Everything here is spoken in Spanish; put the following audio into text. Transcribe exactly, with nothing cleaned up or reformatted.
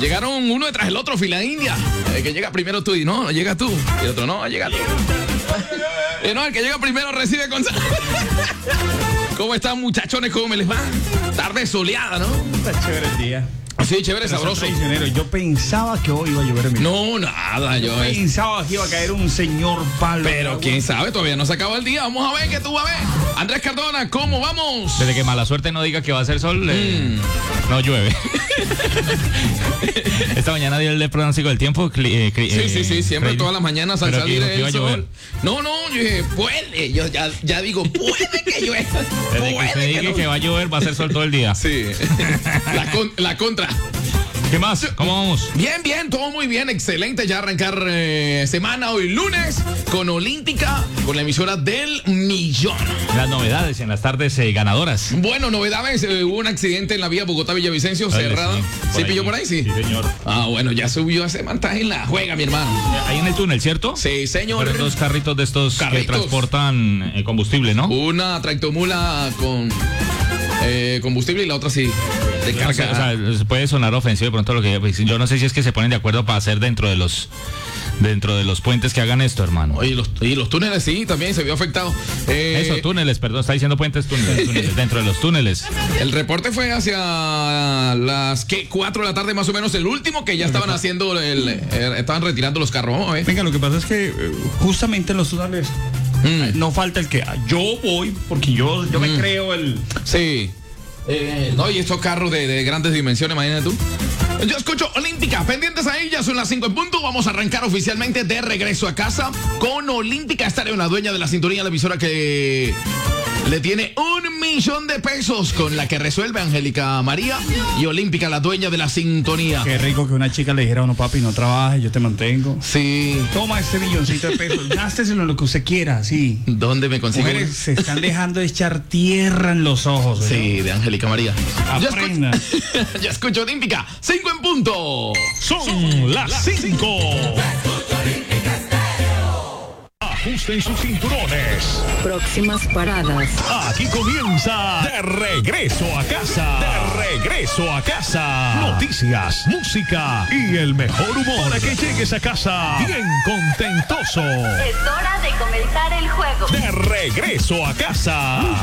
Llegaron uno detrás del otro, fila india. El que llega primero tú y no, no llega tú. Y el otro no, llega tú. Eh, no, el que llega primero recibe con... ¿Cómo están, muchachones? ¿Cómo me les va? Tarde soleada, ¿no? Está chévere el día. Sí, chévere, Pero sabroso. Yo pensaba que hoy iba a llover. No, nada, yo... Yo pensaba que iba a caer un señor palo. Pero quién sabe, todavía no se acabó el día. Vamos a ver qué tú vas a ver. Andrés Cardona, ¿cómo vamos? Desde que mala suerte no diga que va a ser sol, eh, mm. no llueve. Esta mañana dio el pronóstico del tiempo. Eh, sí, eh, sí, sí, siempre Freddy. Todas las mañanas al salir el sol. No, no, yo dije, puede. Yo ya, ya digo, puede que llueva. Desde puede que se diga que, no. que va a llover, va a ser sol todo el día. Sí. La, con, la contra. ¿Qué más? ¿Cómo vamos? Bien, bien, todo muy bien, excelente. Ya arrancar eh, semana hoy lunes con Olímpica, con la emisora del millón. Las novedades en las tardes eh, ganadoras. Bueno, novedades, eh, hubo un accidente en la vía Bogotá-Villavicencio, cerrada. ¿Sí, ¿Sí pilló por ahí? Sí. Sí, señor. Ah, bueno, ya subió ese montaje en la juega, mi hermano. Ahí en el túnel, ¿cierto? Sí, señor. Pero dos carritos de estos carritos. Que transportan eh, combustible, ¿no? Una tractomula con eh, combustible y la otra sí. De carga. O sea, puede sonar ofensivo de pronto lo que pues, yo no sé si es que se ponen de acuerdo para hacer dentro de los dentro de los puentes que hagan esto, hermano. Y los, y los túneles sí, también se vio afectado. Eh, Eso, túneles, perdón, está diciendo puentes, túneles, túneles dentro de los túneles. El reporte fue hacia las ¿qué? cuatro de la tarde más o menos, el último que ya estaban haciendo, el, el, estaban retirando los carros. Vamos a ver. Venga, lo que pasa es que justamente en los túneles mm. no falta el que ah, yo voy, porque yo, yo mm. me creo el... Sí. Eh, no, y estos carros de, de grandes dimensiones, imagínate tú. Yo escucho Olímpica, pendientes a ella, son las cinco en punto. Vamos a arrancar oficialmente de regreso a casa con Olímpica. Estaré una dueña de la sintonía, la emisora que le tiene un millón de pesos, con la que resuelve Angélica María. Y Olímpica, la dueña de la sintonía. Qué rico que una chica le dijera a uno, papi, no trabajes, yo te mantengo. Sí. Toma este milloncito de pesos, gásteselo en lo que usted quiera, sí. ¿Dónde me consigo? Mujeres se están dejando de echar tierra en los ojos. ¿verdad? Sí, de Angélica María. Aprenda. Ya escucho, ya escucho Olímpica, cinco en punto. Son las cinco. Ajusten sus cinturones. Próximas paradas. Aquí comienza De Regreso a Casa. De Regreso a Casa. Noticias, música y el mejor humor para que llegues a casa bien contentoso. Es hora de comenzar el juego. De Regreso a Casa.